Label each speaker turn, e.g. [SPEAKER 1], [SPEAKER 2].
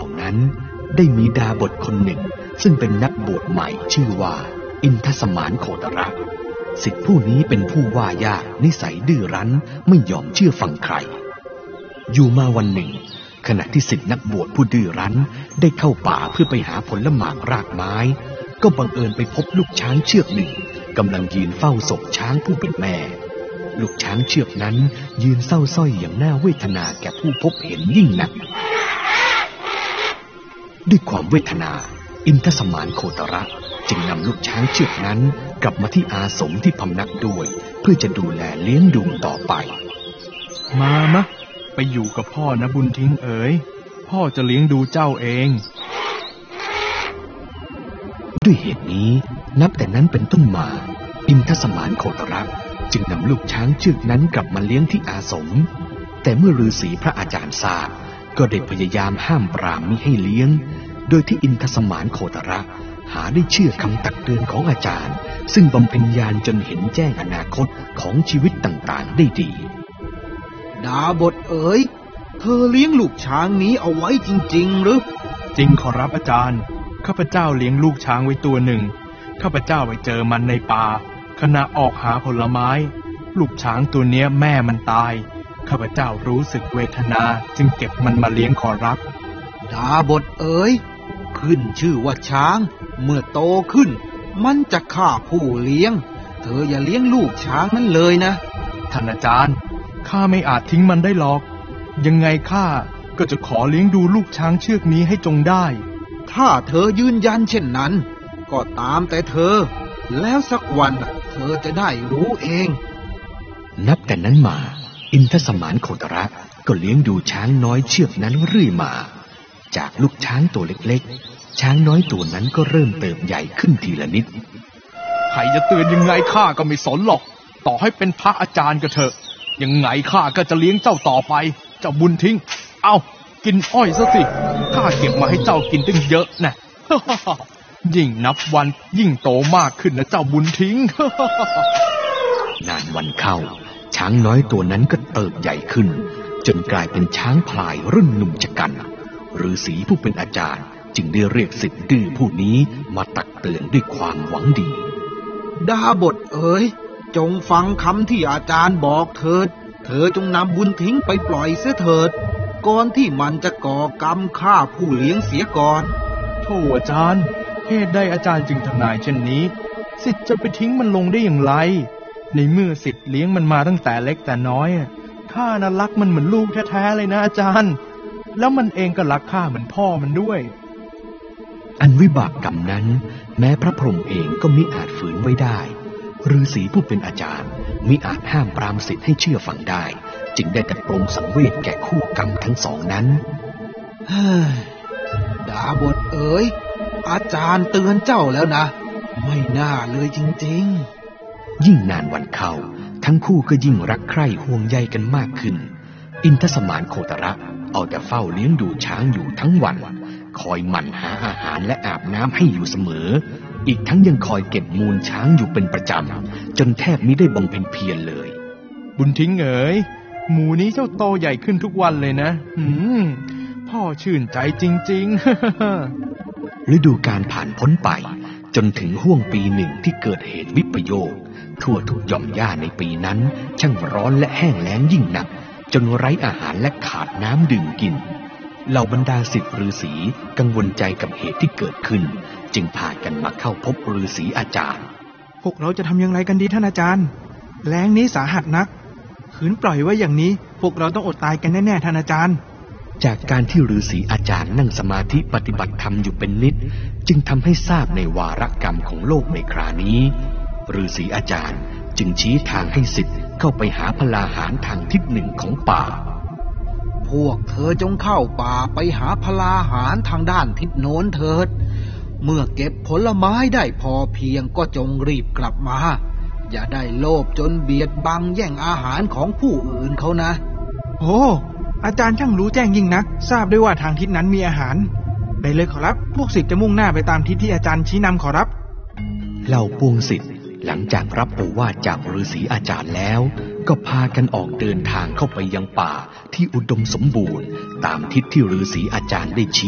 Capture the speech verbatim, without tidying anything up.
[SPEAKER 1] นั้นได้มีดาบทคนหนึ่งซึ่งเป็นนักบวชใหม่ชื่อว่าอินทสมานโคตระศิษย์ผู้นี้เป็นผู้ว่ายากนิสัยดื้อรั้นไม่ยอมเชื่อฟังใครอยู่มาวันหนึ่งขณะที่ศิษย์นักบวชผู้ดื้อรั้นได้เข้าป่าเพื่อไปหาผลหมากรากไม้ก็บังเอิญไปพบลูกช้างเชือกหนึ่งกำลังยืนเฝ้าศพช้างผู้เป็นแม่ลูกช้างเชือกนั้นยืนเศร้าส้อยอย่างน่าเวทนาแก่ผู้พบเห็นยิ่งนักด้วยความเวทนาอินทสมานโคตระจึงนำลูกช้างเชือกนั้นกลับมาที่อาสมที่พำนักด้วยเพื่อจะดูแลเลี้ยงดูต่อไป
[SPEAKER 2] มามะไปอยู่กับพ่อนะบุญทิ้งเอ๋ยพ่อจะเลี้ยงดูเจ้าเอง
[SPEAKER 1] ด้วยเหตุนี้นับแต่นั้นเป็นต้นมาอินทสมานโคตระจึงนำลูกช้างเชือกนั้นกลับมาเลี้ยงที่อาสมแต่เมื่อฤาษีพระอาจารย์ทราบก็ได้พยายามห้ามปรามมิให้เลี้ยงโดยที่อินทสมานโคตระหาได้เชื่อคำตักเตือนของอาจารย์ซึ่งบำเพ็ญญาณจนเห็นแจ้งอนาคตของชีวิตต่างๆได้ดี
[SPEAKER 3] ดาบทเอ๋ยเธอเลี้ยงลูกช้างนี้เอาไว้จริงๆหรือ
[SPEAKER 2] จริงขอรับอาจารย์ข้าพเจ้าเลี้ยงลูกช้างไว้ตัวหนึ่งข้าพเจ้าไปเจอมันในป่าขณะออกหาผลไม้ลูกช้างตัวเนี้ยแม่มันตายข้าพเจ้ารู้สึกเวทนาจึงเก็บมันมาเลี้ยงขอรับ
[SPEAKER 3] ดาบทเอ๋ยขึ้นชื่อว่าช้างเมื่อโตขึ้นมันจะฆ่าผู้เลี้ยงเธออย่าเลี้ยงลูกช้างนั้นเลยนะ
[SPEAKER 2] ท่านอาจารย์ข้าไม่อาจทิ้งมันได้หรอกยังไงข้าก็จะขอเลี้ยงดูลูกช้างเชือกนี้ให้จงได้
[SPEAKER 3] ถ้าเธอยืนยันเช่นนั้นก็ตามแต่เธอแล้วสักวันเธอจะได้รู้เอง
[SPEAKER 1] นับแต่นั้นมาอินทสมานโคตระก็เลี้ยงดูช้างน้อยเชือกนั้นเรื่อยมาจากลูกช้างตัวเล็กๆช้างน้อยตัวนั้นก็เริ่มเติบใหญ่ขึ้นทีละนิด
[SPEAKER 2] ใครจะเตือนยังไงข้าก็ไม่สนหรอกต่อให้เป็นพระอาจารย์ก็เถอะยังไงข้าก็จะเลี้ยงเจ้าต่อไปเจ้าบุญทิ้งเอากินอ้อยซะสิข้าเก็บมาให้เจ้ากินตั้งเยอะนะยิ่งนับวันยิ่งโตมากขึ้นนะเจ้าบุญทิ้ง
[SPEAKER 1] นานวันเข้าช้างน้อยตัวนั้นก็เติบใหญ่ขึ้นจนกลายเป็นช้างพลายรุ่นหนุ่มชะกันฤาษีผู้เป็นอาจารย์จึงได้เรียกศิษย์ดื้อผู้นี้มาตักเตือนด้วยความหวังดี
[SPEAKER 3] ดาบทเอ๋ยจงฟังคำที่อาจารย์บอกเถิดเธอจงนำบุญทิ้งไปปล่อยเสียเถิดก่อนที่มันจะก่อกรรมฆ่าผู้เลี้ยงเสียก่อน
[SPEAKER 2] โธ่อาจารย์เหตุใดอาจารย์จึงทำนายเช่นนี้ศิษย์จะไปทิ้งมันลงได้อย่างไรในเมื่อศิษย์เลี้ยงมันมาตั้งแต่เล็กแต่น้อยข้าน่ะรักมันเหมือนลูกแท้ๆเลยนะอาจารย์แล้วมันเองก็รักข้าเหมือนพ่อมันด้วย
[SPEAKER 1] อันวิบากกรรมนั้นแม้พระพรหมเองก็มิอาจฝืนไว้ได้ฤาษีผู้เป็นอาจารย์มิอาจห้ามปรามศิษย์ให้เชื่อฟังได้จึงได้แต่ปรงสังเวชแก่คู่กรรมทั้งสองนั้น
[SPEAKER 3] เฮ้ยดาบทเอ๋ยอาจารย์เตือนเจ้าแล้วนะไม่น่าเลยจริง
[SPEAKER 1] ๆยิ่งนานวันเข้าทั้งคู่ก็ยิ่งรักใคร่ห่วงใยกันมากขึ้นอินทสมานโคตระเอาแต่เฝ้าเลี้ยงดูช้างอยู่ทั้งวันคอยหมั่นหาอาหารและอาบน้ำให้อยู่เสมออีกทั้งยังคอยเก็บมูลช้างอยู่เป็นประจำจนแทบมิได้บำเพ็ญเพียรเลย
[SPEAKER 2] บุญทิ้งเอ๋ยหมูนี้เจ้าโตใหญ่ขึ้นทุกวันเลยนะหืมพ่อชื่นใจจริง
[SPEAKER 1] ๆ ฤดูกาลผ่านพ้นไปจนถึงห้วงปีหนึ่งที่เกิดเหตุวิปโยคทั่วทุกหย่อมหญ้าในปีนั้นช่างร้อนและแห้งแล้งยิ่งหนักจนไร้อาหารและขาดน้ำดื่มกินเหล่าบรรดาศิษย์ฤาษีกังวลใจกับเหตุที่เกิดขึ้นจึงพากันมาเข้าพบฤาษีอาจารย์
[SPEAKER 4] พวกเราจะทำอย่างไรกันดีท่านอาจารย์แล้งนี้สาหัสนักขืนปล่อยไว้อย่างนี้พวกเราต้องอดตายกันแน่ๆท่านอาจารย์
[SPEAKER 1] จากการที่ฤาษีอาจารย์นั่งสมาธิปฏิบัติธรรมอยู่เป็นนิดจึงทำให้ทราบในวาระกรรมของโลกในครานี้ฤาษีอาจารย์จึงชี้ทางให้ศิษย์เข้าไปหาพลาหารทางทิศหนึ่งของป่า
[SPEAKER 3] พวกเธอจงเข้าป่าไปหาพลาหารทางด้านทิศโน้นเถิดเมื่อเก็บผลไม้ได้พอเพียงก็จงรีบกลับมาอย่าได้โลภจนเบียดบังแย่งอาหารของผู้อื่นเขานะ
[SPEAKER 4] โอ้อาจารย์ช่างรู้แจ้งยิ่งนักทราบด้วยว่าทางทิศนั้นมีอาหารได้เลยขอรับพวกศิษย์จะมุ่งหน้าไปตามทิศที่อาจารย์ชี้นำขอรับ
[SPEAKER 1] เหล่าปวงศิษย์หลังจากรับโอวาทจากฤาษีอาจารย์แล้วก็พากันออกเดินทางเข้าไปยังป่าที่อุดมสมบูรณ์ตามทิศที่ฤาษีอาจารย์ได้ชี้